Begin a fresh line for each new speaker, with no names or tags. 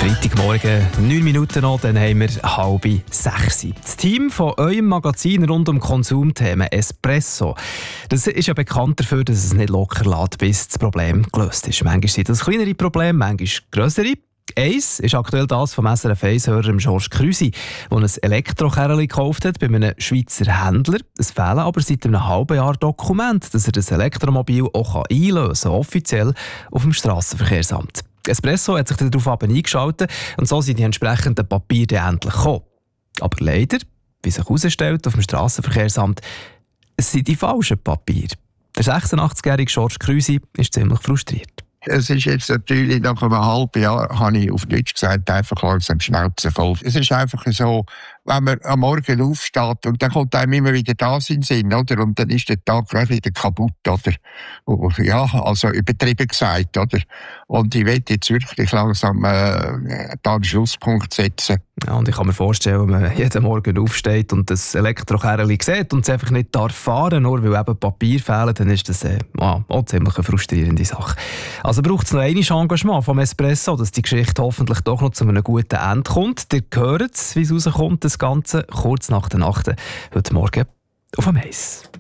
Freitagmorgen, 9 Minuten noch, dann haben wir 5:30. Das Team von eurem Magazin rund um Konsumthemen Espresso, das ist ja bekannt dafür, dass es nicht locker lässt, bis das Problem gelöst ist. Manchmal sind das kleinere Probleme, manchmal grössere. Eins ist aktuell das vom SRF 1-Hörer George Krüsi, der ein Elektrokerli gekauft hat bei einem Schweizer Händler. Es fehlen aber seit einem halben Jahr Dokumente, dass er das Elektromobil auch einlösen kann, offiziell auf dem Strassenverkehrsamt. Espresso hat sich darauf eingeschaltet und so sind die entsprechenden Papiere dann endlich gekommen. Aber leider, wie sich herausstellt auf dem Strassenverkehrsamt, es sind die falschen Papiere. Der 86-jährige George Krüsi ist ziemlich frustriert.
Es ist jetzt natürlich, nach einem halben Jahr, habe ich auf Deutsch gesagt, einfach langsam Schnauze voll. Es ist einfach so, wenn man am Morgen aufsteht und dann kommt einem immer wieder das in den Sinn, oder? Und dann ist der Tag gleich wieder kaputt, oder? Ja, also übertrieben gesagt, oder? Und ich will jetzt wirklich langsam da einen Schlusspunkt setzen.
Ja, und ich kann mir vorstellen, wenn man jeden Morgen aufsteht und das Elektrokerli sieht und es einfach nicht fahren darf, nur weil eben Papier fehlen, dann ist das auch ziemlich eine frustrierende Sache. Also braucht es noch ein Engagement vom Espresso, dass die Geschichte hoffentlich doch noch zu einem guten Ende kommt. Ihr hört es, wie es rauskommt, das Ganze kurz nach der Nacht heute Morgen auf dem Eis.